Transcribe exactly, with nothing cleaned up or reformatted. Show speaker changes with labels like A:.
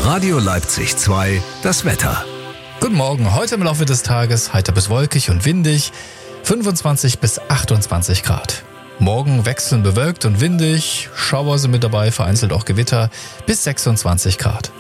A: Radio Leipzig zwei, das Wetter.
B: Guten Morgen, heute im Laufe des Tages heiter bis wolkig und windig, fünfundzwanzig bis achtundzwanzig Grad. Morgen wechselnd bewölkt und windig, Schauer sind mit dabei, vereinzelt auch Gewitter, bis sechsundzwanzig Grad.